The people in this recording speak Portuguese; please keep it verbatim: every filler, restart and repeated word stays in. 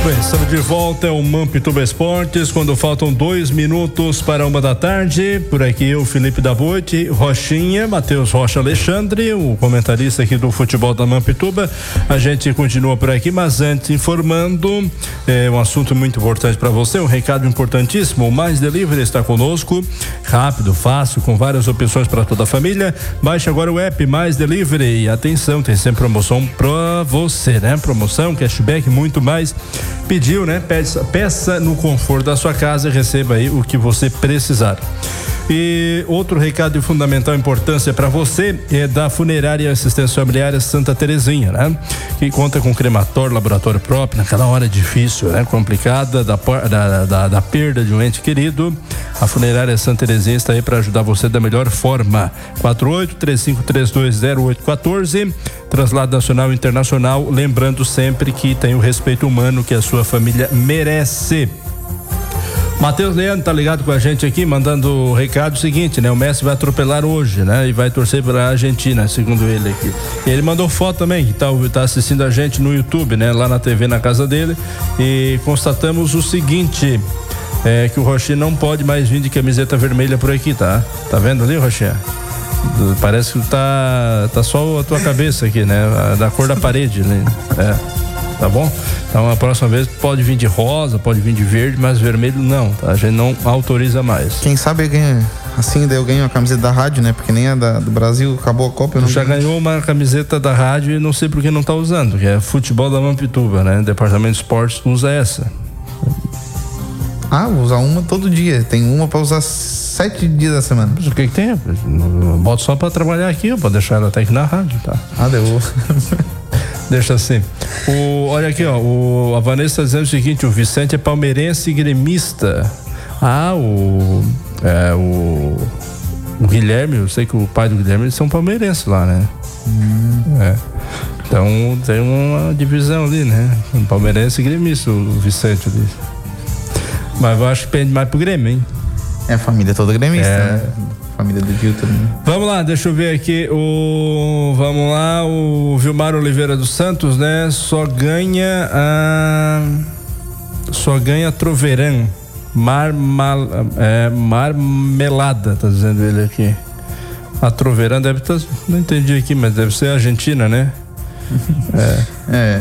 bem, estamos de volta ao Mampituba Esportes, quando faltam dois minutos para uma da tarde. Por aqui eu, Felipe da Boite, Rochinha, Matheus Rocha Alexandre, o comentarista aqui do futebol da Mampituba. A gente continua por aqui, mas antes informando, é um assunto muito importante para você, um recado importantíssimo. O Mais Delivery está conosco, rápido, fácil, com várias opções para toda a família. Baixe agora o app Mais Delivery e atenção, tem sempre promoção para você, né? Promoção, cashback, muito mais. Pediu, né? Peça, peça no conforto da sua casa e receba aí o que você precisar. E outro recado de fundamental importância para você é da Funerária e Assistência Familiar Santa Terezinha, né? Que conta com crematório, laboratório próprio, naquela hora difícil, né? Complicada da, da, da, da perda de um ente querido. A Funerária Santa Terezinha está aí para ajudar você da melhor forma. quatro oito três cinco três dois zero oito um quatro, translado nacional e internacional, lembrando sempre que tem o respeito humano que a sua família merece. Matheus Leandro tá ligado com a gente aqui, mandando o recado seguinte, né? O Messi vai atropelar hoje, né? E vai torcer pra Argentina, segundo ele aqui. E ele mandou foto também, que tá, tá assistindo a gente no YouTube, né? Lá na T V, na casa dele. E constatamos o seguinte, é que o Rochinha não pode mais vir de camiseta vermelha por aqui, tá? Tá vendo ali, Rochinha? Parece que tá, tá só a tua cabeça aqui, né? Da cor da parede, né? É. Tá bom? Então a próxima vez pode vir de rosa, pode vir de verde, mas vermelho não, tá? A gente não autoriza mais. Quem sabe eu ganho, assim, daí eu ganho a camiseta da rádio, né? Porque nem a da, do Brasil acabou a Copa. Eu não já ganho. Ganhou uma camiseta da rádio e não sei por que não tá usando, que é futebol da Mampituba, né? Departamento de Esportes usa essa. Ah, vou usar uma todo dia. Tem uma pra usar sete dias da semana. Mas o que que tem? Boto só pra trabalhar aqui, pra deixar ela até aqui na rádio, tá? Ah, deu. Deixa assim. O, olha aqui, ó. O, a Vanessa tá dizendo o seguinte: o Vicente é palmeirense e gremista. Ah, o. É, o. O Guilherme, eu sei que o pai do Guilherme, eles são palmeirenses lá, né? Hum. É. Então tem uma divisão ali, né? Um palmeirense e gremista, o Vicente ali. Mas eu acho que pende mais pro Grêmio, hein? É a família toda gremista, é. né? Família do Gil também. Vamos lá, deixa eu ver aqui o, vamos lá, o Vilmar Oliveira dos Santos, né? Só ganha a, só ganha Troverã, marmal, é, marmelada, tá dizendo ele aqui. A Troverã deve estar, não entendi aqui, mas deve ser Argentina, né? É. É.